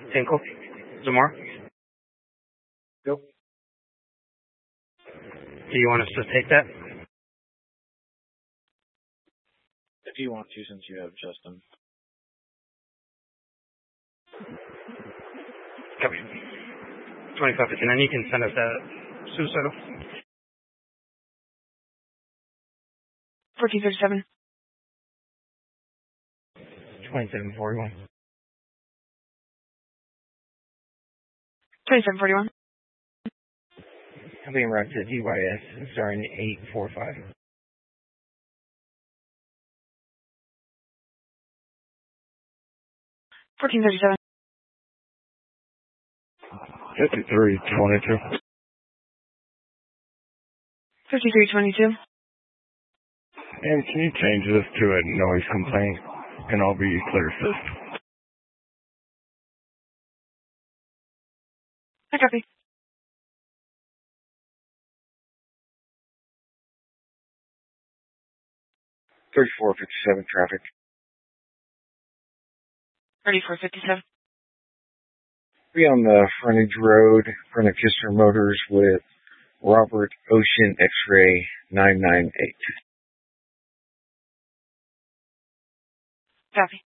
Tinkle? Zamar? Yep. Do you want us to take that? If you want to, since you have Justin. Copy. 2559, you can send us that suicidal. 1437. 2741. 2741. I'm being right to DYS, starting 845. 1437. 5322. 5322. And can you change this to a noise complaint? And I'll be clear assist. I copy. 3457 traffic. 3457. Be on the frontage road in front of Kistner Motors with Robert Ocean X-Ray 998. Copy.